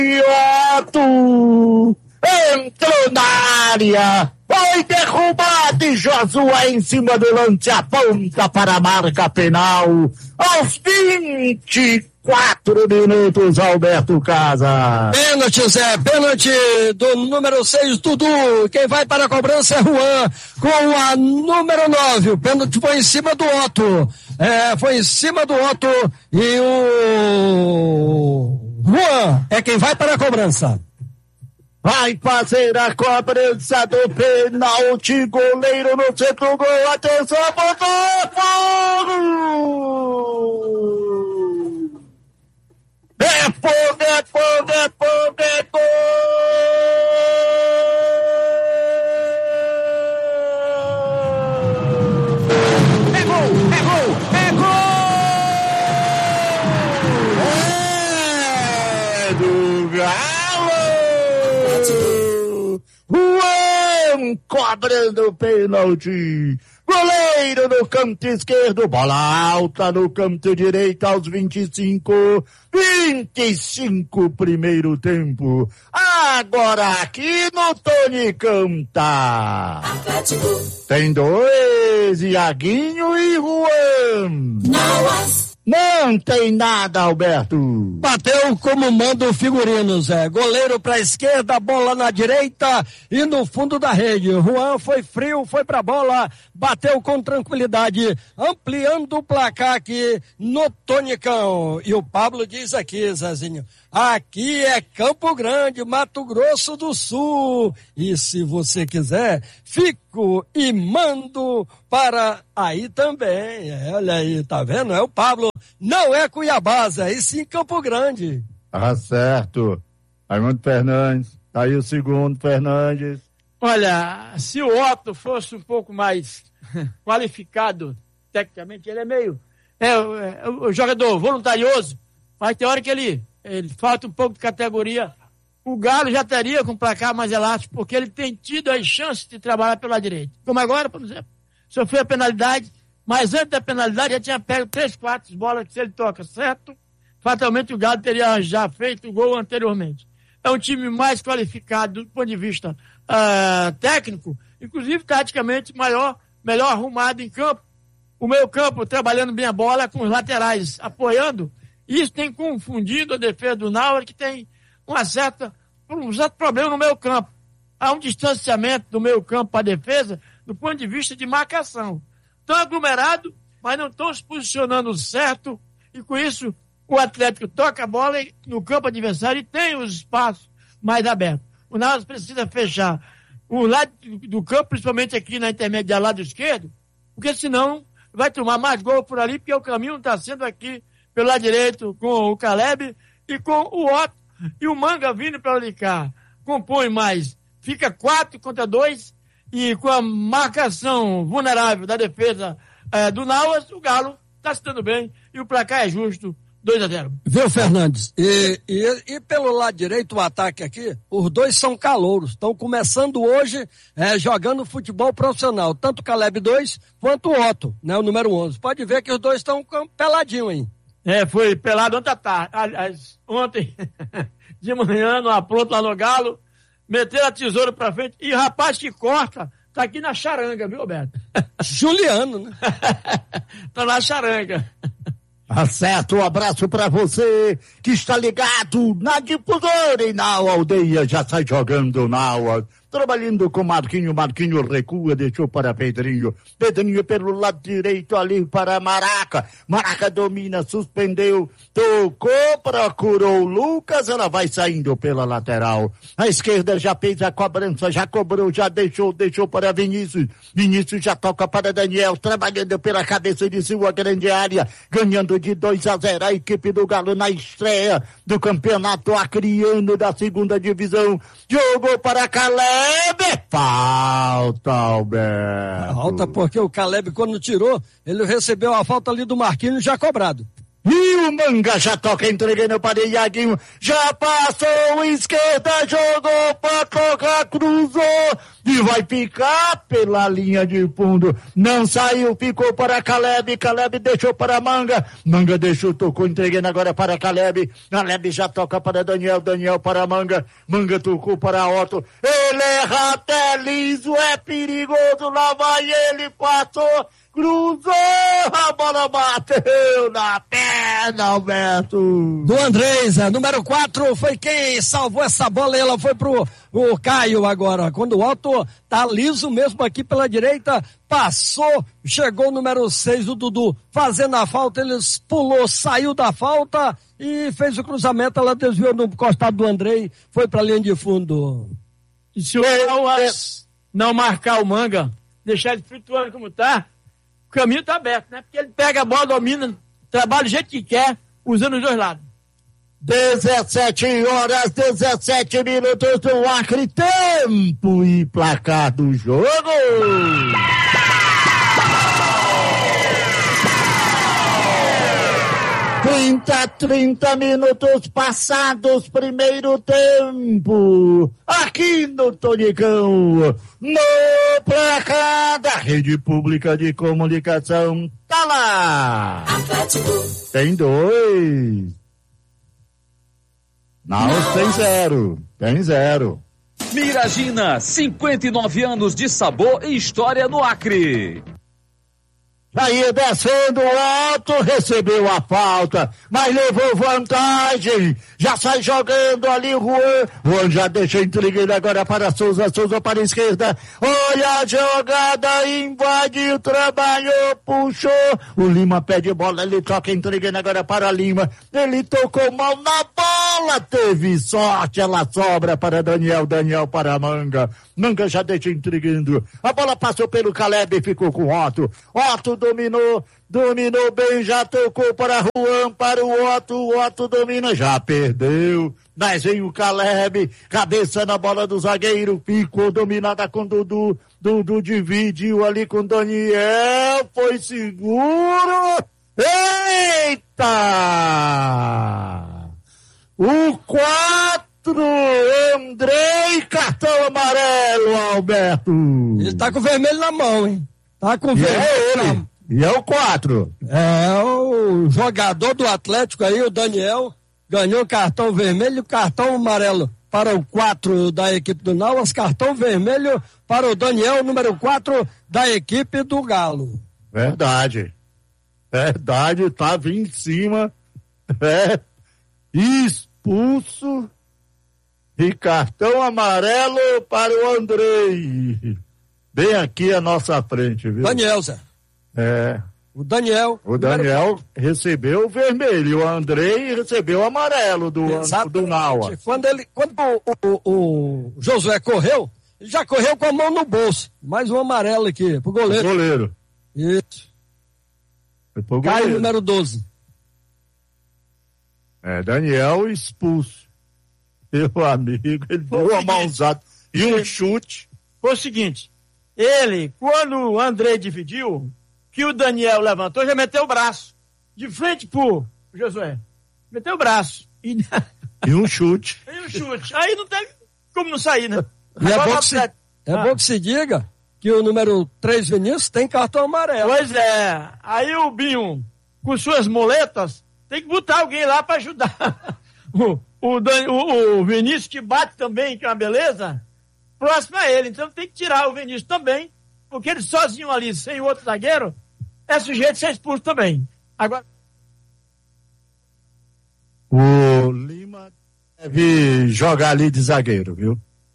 Otto entrou na área, foi derrubado e Josué em cima do lance, aponta para a marca penal aos 24 minutos, Alberto Casa. Pênalti, Zé, pênalti do número 6, Dudu. Quem vai para a cobrança é Juan, com a número 9. O pênalti foi em cima do Otto. Foi em cima do Otto e o Juan é quem vai para a cobrança. Vai fazer a cobrança do pênalti, goleiro no centro, gol, atenção, botou fogo! É fogo, é fogo, é fogo, é gol! É gol, é gol, é gol! É do Galo! Juan cobrando o pênalti. Goleiro no canto esquerdo, bola alta no canto direito aos 25 primeiro tempo. Agora aqui no Tony Canta. Tem dois, Iaguinho e Juan. Não tem nada, Alberto. Bateu como manda o figurino, Zé. Goleiro pra esquerda, bola na direita e no fundo da rede. Juan foi frio, foi pra bola, bateu com tranquilidade, ampliando o placar aqui no Tonicão. E o Pablo diz aqui, Zezinho, aqui é Campo Grande, Mato Grosso do Sul. E se você quiser, fico e mando para aí também. Olha aí, tá vendo? É o Pablo. Não é Cuiabá, e sim Campo Grande. Tá certo. Raimundo Fernandes, tá aí o segundo, Fernandes. Olha, se o Otto fosse um pouco mais qualificado tecnicamente, ele é meio o jogador voluntarioso, mas tem hora que ele falta um pouco de categoria. O Galo já teria com o placar mais elástico, porque ele tem tido as chances de trabalhar pela direita. Como agora, por exemplo, sofreu a penalidade, mas antes da penalidade já tinha pego 3-4 bolas que se ele toca certo, fatalmente o Galo teria já feito o gol anteriormente. É um time mais qualificado do ponto de vista técnico, inclusive taticamente melhor arrumado em campo. O meio campo trabalhando bem a bola, com os laterais apoiando. Isso tem confundido a defesa do Náutico, que tem um certo problema no meio campo. Há um distanciamento do meio campo para a defesa do ponto de vista de marcação. Estão aglomerados, mas não estão se posicionando certo, e com isso o Atlético toca a bola no campo adversário e tem os espaços mais abertos. O Náutico precisa fechar o lado do campo, principalmente aqui na intermediária, lado esquerdo, porque senão vai tomar mais gol por ali, porque o caminho está sendo aqui pelo lado direito com o Caleb e com o Otto, e o Manga vindo para cá. Compõe mais, fica 4-2, e com a marcação vulnerável da defesa do Náutico, o Galo está se dando bem e o placar é justo, 2-0. Viu, Fernandes? E pelo lado direito, o ataque aqui, os dois são calouros, estão começando hoje jogando futebol profissional, tanto o Caleb 2 quanto o Otto, né, o número 11. Pode ver que os dois estão peladinhos aí. Foi pelado ontem à tarde, ontem de manhã, no apronto lá no Galo, meteram a tesoura pra frente, e o rapaz que corta tá aqui na charanga, viu, Roberto? Juliano, né? Tá na charanga. Tá certo, um abraço pra você que está ligado na Difusora e na Aldeia, já sai jogando na aula. Trabalhando com Marquinho recua, deixou para Pedrinho pelo lado direito ali para Maraca domina, suspendeu, tocou, procurou o Lucas, ela vai saindo pela lateral, a esquerda já fez a cobrança, já cobrou, já deixou para Vinícius já toca para Daniel, trabalhando pela cabeça de sua grande área, ganhando de 2-0 a equipe do Galo na estreia do campeonato acreano da segunda divisão, jogou para Caleb. Falta, Alberto. Falta porque o Caleb, quando tirou, ele recebeu a falta ali do Marquinhos já cobrado. E o Manga já toca, entregando para Iaguinho, já passou esquerda, jogou para tocar, cruzou, e vai ficar pela linha de fundo. Não saiu, ficou para Caleb, Caleb deixou para Manga, Manga deixou, tocou, entregando agora para Caleb, Caleb já toca para Daniel, Daniel para Manga, Manga tocou para Otto, ele erra até liso, é perigoso, lá vai ele, passou, cruzou, a bola bateu na perna, Alberto. Do Andrés, número 4, foi quem salvou essa bola, ela foi pro Caio agora, quando o Otto tá liso mesmo aqui pela direita, passou, chegou o número 6, o Dudu, fazendo a falta, ele pulou, saiu da falta e fez o cruzamento, ela desviou no costado do Andrei, foi pra linha de fundo. E se o não marcar o Manga, deixar ele flutuando como tá, o caminho tá aberto, né? Porque ele pega a bola, domina, trabalha do jeito que quer, usando os dois lados. 17 horas, 17 minutos do Acre, tempo e placar do jogo. 30 minutos passados, primeiro tempo, aqui no Tonicão, no placar da Rede Pública de Comunicação, tá lá. Tem 2. Não, tem 0. Miragina, 59 anos de sabor e história no Acre. Aí descendo o Otto, recebeu a falta, mas levou vantagem, já sai jogando ali o Juan já deixa entregando agora para Souza para a esquerda, olha a jogada, invadiu, trabalhou, puxou, o Lima pede bola, ele toca entregando agora para Lima, ele tocou mal na bola, teve sorte, ela sobra para Daniel para Manga já deixa entregando, a bola passou pelo Caleb e ficou com Otto dominou bem, já tocou para Juan, para o Otto domina, já perdeu, mas vem o Caleb, cabeça na bola do zagueiro, ficou dominada com Dudu dividiu ali com Daniel, foi seguro, eita! O 4, Andrei, cartão amarelo, Alberto. Ele tá com o vermelho na mão, hein? Tá com vermelho. E é o 4. É o jogador do Atlético aí, o Daniel, ganhou cartão vermelho e cartão amarelo para o 4 da equipe do Nauas, cartão vermelho para o Daniel, número 4 da equipe do Galo. Verdade, tava em cima, expulso e cartão amarelo para o Andrei. Bem aqui à nossa frente, viu? Daniel, Zé. O Daniel recebeu o vermelho e o Andrei recebeu o amarelo do Naua. Quando o Josué correu, ele já correu com a mão no bolso. Mais um amarelo aqui pro goleiro. Isso. Cai número 12. Daniel expulso. Meu amigo, ele deu uma mãozada e um chute. Foi o seguinte, ele, quando o Andrei dividiu, que o Daniel levantou, já meteu o braço, de frente pro Josué. Meteu o braço. E um chute. Aí não tem como não sair, né? É bom que se diga que o número 3 Vinícius tem cartão amarelo. Pois é. Aí o Binho, com suas moletas, tem que botar alguém lá pra ajudar. O Vinícius que bate também, que é uma beleza, próximo a ele. Então tem que tirar o Vinícius também, porque ele sozinho ali, sem o outro zagueiro, é sujeito a ser expulso também. Agora. O Lima deve jogar ali de zagueiro, viu?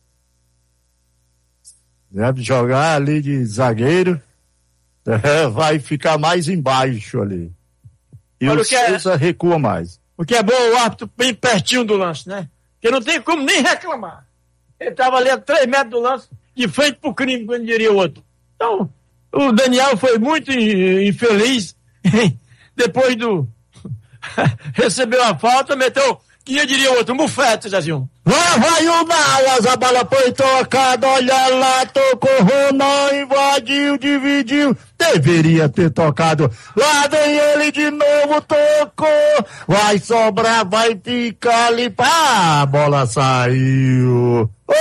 Deve jogar ali de zagueiro, vai ficar mais embaixo ali. E o Souza recua mais. O que é bom, o árbitro bem pertinho do lance, né? Porque não tem como nem reclamar. Ele estava ali a 3 metros do lance, de frente pro crime, quando diria o outro. Então, o Daniel foi muito infeliz, depois recebeu a falta, meteu, que diria o outro, um bufete, Zezinho. Lá vai o Nauas, a bola foi tocada, olha lá, tocou, Ronan, invadiu, dividiu, deveria ter tocado, lá vem ele de novo, tocou, vai sobrar, vai ficar ali, a bola saiu, opa!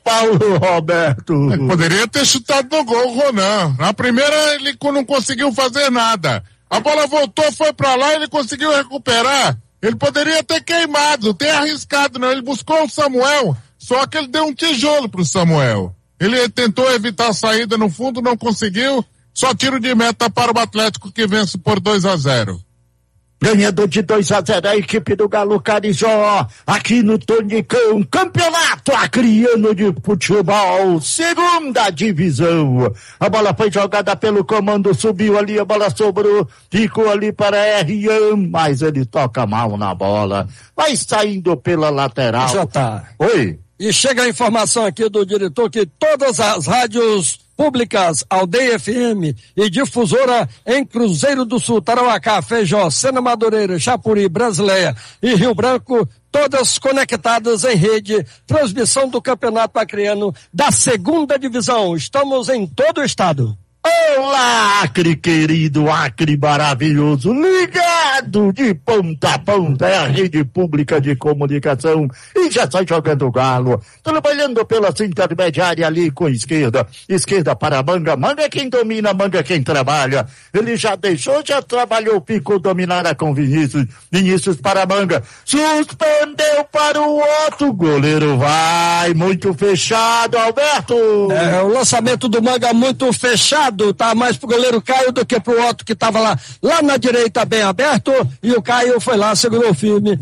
Paulo Roberto? Ele poderia ter chutado no gol, Ronan. Na primeira ele não conseguiu fazer nada. A bola voltou, foi pra lá, ele conseguiu recuperar. Ele poderia ter queimado, ter arriscado, não. Ele buscou o Samuel, só que ele deu um tijolo pro Samuel. Ele tentou evitar a saída no fundo, não conseguiu. Só tiro de meta para o Atlético, que vence por 2-0. Ganhando de 2-0 a equipe do Galo Carijó, aqui no Tonicão, campeonato acreano de futebol, segunda divisão. A bola foi jogada pelo comando, subiu ali, a bola sobrou, ficou ali para Rian, mas ele toca mal na bola, vai saindo pela lateral. Já tá. Oi. E chega a informação aqui do diretor que todas as rádios públicas, Aldeia FM e Difusora em Cruzeiro do Sul, Tarauacá, Feijó, Sena Madureira, Chapuri, Brasileia e Rio Branco, todas conectadas em rede, transmissão do Campeonato Acreano da segunda divisão. Estamos em todo o estado. Olá, Acre querido, Acre maravilhoso, ligado de ponta a ponta, é a rede pública de comunicação e já sai jogando o Galo, trabalhando pela intermediária ali com esquerda para Manga, Manga é quem domina, Manga é quem trabalha, ele já deixou, já trabalhou, ficou dominada com Vinícius para Manga, suspendeu para o outro, goleiro vai, muito fechado, Alberto. O lançamento do Manga muito fechado, tá mais pro goleiro Caio do que pro Otto, que tava lá na direita bem aberto, e o Caio foi lá, segurou firme.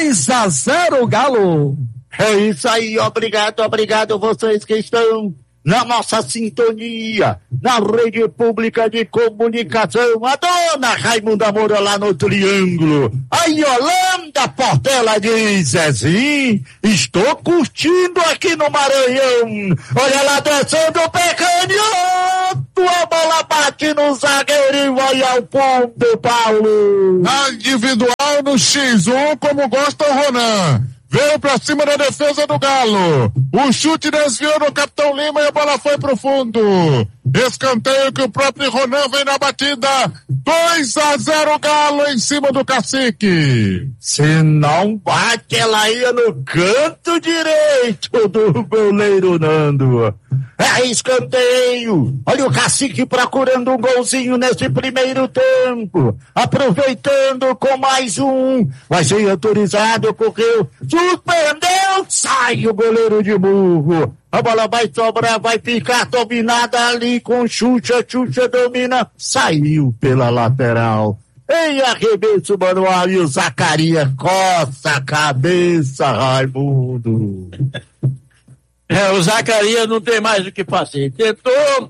2-0 Galo. É isso aí, obrigado vocês que estão na nossa sintonia, na rede pública de comunicação, a dona Raimunda Moura lá no Triângulo, a Yolanda Portela diz assim, estou curtindo aqui no Maranhão, olha lá descendo o pé canhoto, a bola bate no zagueiro e vai ao fundo, Paulo. Na individual no X1, como gosta o Ronan. Veio pra cima da defesa do Galo. O chute desviou no Capitão Lima e a bola foi pro fundo. Escanteio que o próprio Ronan vem na batida. 2-0 Galo em cima do Cacique. Se não bate, ela ia no canto direito do goleiro Nando. É escanteio. Olha o Cacique procurando um golzinho nesse primeiro tempo. Aproveitando com mais um. Vai ser autorizado, correu. Suspendeu, sai o goleiro de burro. A bola vai sobrar, vai ficar dominada ali com Xuxa domina. Saiu pela lateral. Em arremesso manual e o Zacarias coça a cabeça, Raimundo. O Zacarias não tem mais o que fazer. Tentou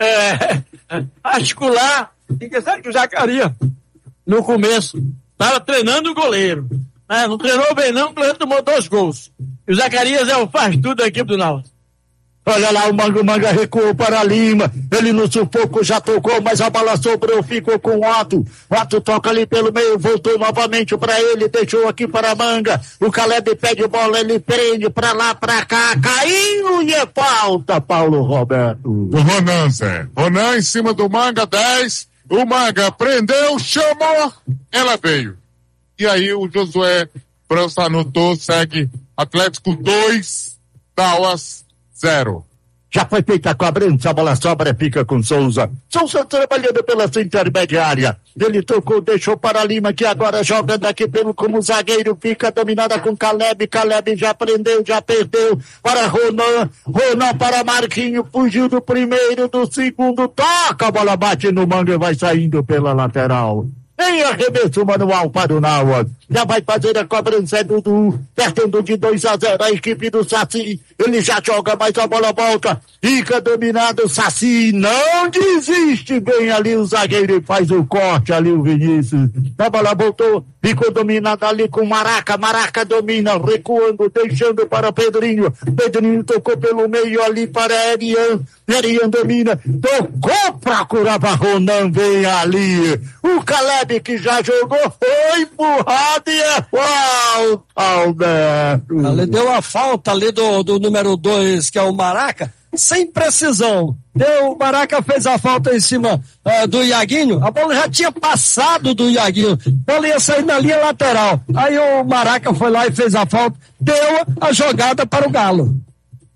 articular. Sabe que o Zacarias, no começo, estava treinando o goleiro. Não treinou bem não, o goleiro tomou 2 gols. E o Zacarias faz tudo aqui do Náutico. Olha lá, o Manga recuou para Lima, ele no sufoco já tocou, mas a bola sobrou, ficou com o Otto toca ali pelo meio, voltou novamente para ele, deixou aqui para Manga, o Caleb pede bola, ele prende para lá, para cá, caiu e é falta, Paulo Roberto. O Ronan, Zé. Ronan em cima do Manga, 10, o Manga prendeu, chamou, ela veio. E aí o Josué França anotou, segue Atlético 2, Tauas 0. Já foi feita a cobrança, a bola sobra, fica com Souza trabalhando pela intermediária, ele tocou, deixou para Lima, que agora jogando aqui como zagueiro, fica dominada com Caleb já prendeu, já perdeu, para Ronan para Marquinho, fugiu do primeiro, do segundo, toca, a bola bate no Manga e vai saindo pela lateral. Em arremesso manual para o Nauas. Já vai fazer a cobrança, Dudu. Perdendo de 2-0 a equipe do Saci. Ele já joga, mas a bola volta. Fica dominado o Saci. Não desiste. Vem ali o zagueiro e faz o corte ali o Vinícius. A bola voltou. Ficou dominada ali com Maraca. Maraca domina, recuando, deixando para Pedrinho. Pedrinho tocou pelo meio ali para Erian. Erian domina. Tocou, procurava Ronan. Vem ali. O Caleb que já jogou, foi empurrado e é falta, Alberto. Ali deu a falta ali do número 2, que é o Maraca, sem precisão. O Maraca fez a falta em cima do Iaguinho, a bola já tinha passado do Iaguinho, a bola ia sair na linha lateral. Aí o Maraca foi lá e fez a falta, deu a jogada para o Galo.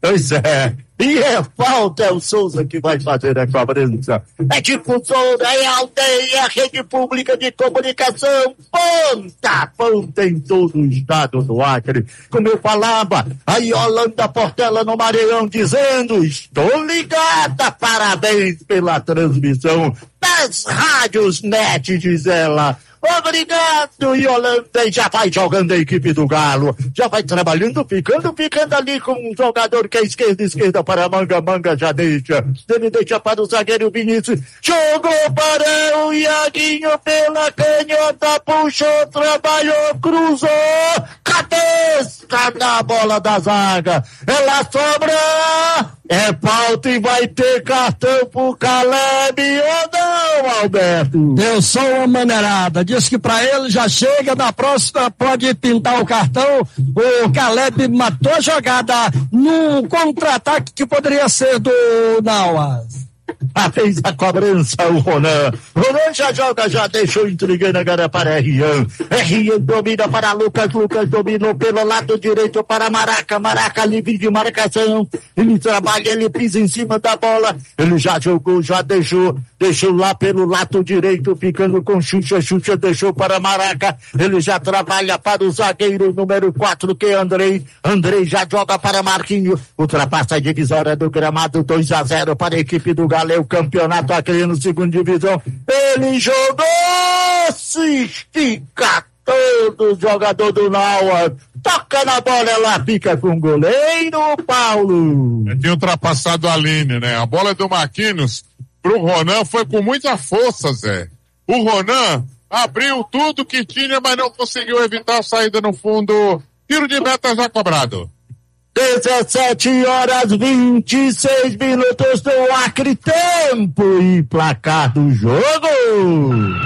Pois é. E é falta, é o Souza que vai fazer a cobrança. É difusora, é aldeia, rede pública de comunicação, ponta em todo o estado do Acre. Como eu falava, a Yolanda Portela no Maranhão dizendo, estou ligada, parabéns pela transmissão das rádios NET, diz ela. Obrigado, Yolanda, já vai jogando a equipe do Galo, já vai trabalhando, ficando ali com um jogador que é esquerda para manga já deixa, ele deixa para o zagueiro Vinícius, jogou para o Iaguinho pela canhota, puxou, trabalhou, cruzou, cabeça na bola da zaga, ela sobra, é falta e vai ter cartão pro Caleb ou não, Alberto? Deu só uma maneirada, diz que pra ele já chega, na próxima pode pintar o cartão. O Caleb matou a jogada num contra-ataque que poderia ser do Nauas. Fez a cobrança o Ronan já joga, já deixou intrigando agora para Rian domina para Lucas dominou pelo lado direito para Maraca livre de marcação, ele trabalha, ele pisa em cima da bola, ele já jogou, já deixou lá pelo lado direito, ficando com Xuxa deixou para Maraca, ele já trabalha para o zagueiro número 4 que é Andrei já joga para Marquinho, ultrapassa a divisória do gramado, 2-0 para a equipe do Galo, o campeonato aqui no segunda divisão, ele jogou, se estica todo, jogador do Nauas, toca na bola, ela fica com o goleiro, Paulo. Tinha ultrapassado a Aline, né? A bola do Marquinhos pro Ronan foi com muita força, Zé. O Ronan abriu tudo que tinha, mas não conseguiu evitar a saída no fundo. Tiro de meta já cobrado. 17h26 do Acre, tempo e placar do jogo.